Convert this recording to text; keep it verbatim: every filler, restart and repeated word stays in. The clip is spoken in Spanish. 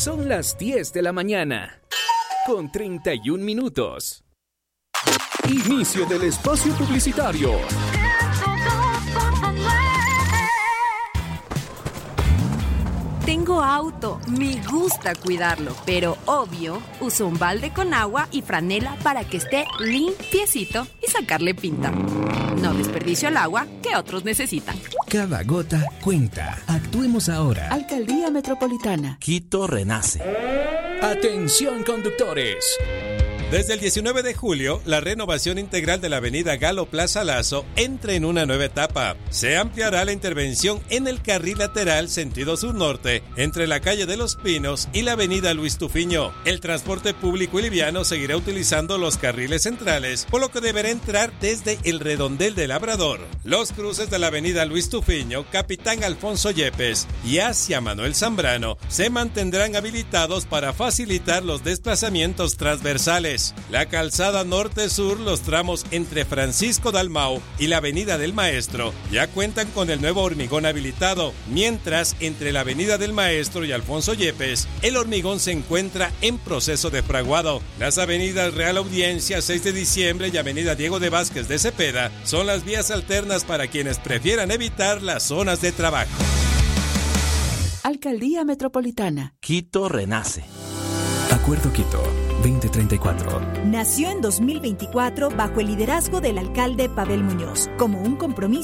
Son las diez de la mañana, con treinta y un minutos. Inicio del espacio publicitario. Tengo auto, me gusta cuidarlo, pero obvio, uso un balde con agua y franela para que esté limpiecito y sacarle pinta. No desperdicio el agua que otros necesitan. Cada gota cuenta. Actuemos ahora. Alcaldía Metropolitana. Quito renace. Atención, conductores. Desde el diecinueve de julio, la renovación integral de la avenida Galo Plaza Lazo entra en una nueva etapa. Se ampliará la intervención en el carril lateral sentido sur-norte entre la calle de Los Pinos y la avenida Luis Tufiño. El transporte público y liviano seguirá utilizando los carriles centrales, por lo que deberá entrar desde el redondel de Labrador. Los cruces de la avenida Luis Tufiño, Capitán Alfonso Yepes y hacia Manuel Zambrano se mantendrán habilitados para facilitar los desplazamientos transversales. La calzada norte-sur, los tramos entre Francisco Dalmau y la avenida del Maestro ya cuentan con el nuevo hormigón habilitado, mientras entre la avenida del Maestro y Alfonso Yepes el hormigón se encuentra en proceso de fraguado. Las avenidas Real Audiencia, seis de diciembre y avenida Diego de Vázquez de Cepeda son las vías alternas para quienes prefieran evitar las zonas de trabajo. Alcaldía Metropolitana. Quito renace. Acuerdo Quito veinte treinta y cuatro. Nació en dos mil veinticuatro bajo el liderazgo del alcalde Pavel Muñoz, como un compromiso